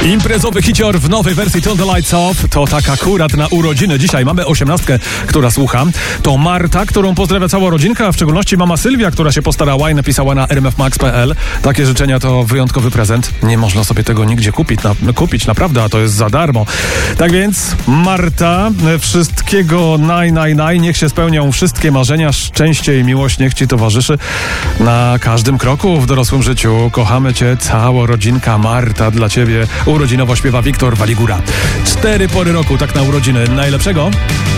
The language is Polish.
Imprezowy hicior w nowej wersji Turn the Lights Off. To tak akurat na urodziny. Dzisiaj mamy 18, która słucha. To Marta, którą pozdrawia cała rodzinka, a w szczególności mama Sylwia, która się postarała i napisała na rmfmax.pl. Takie życzenia to wyjątkowy prezent. Nie można sobie tego nigdzie kupić, naprawdę, a to jest za darmo. Tak więc, Marta, wszystkiego naj. Niech się spełnią wszystkie marzenia, szczęście i miłość niech ci towarzyszy na każdym kroku w dorosłym życiu. Kochamy cię, cała rodzinka. Marta, dla ciebie urodzinowo śpiewa Wiktor Waligura. 4 pory roku, tak na urodziny. Najlepszego.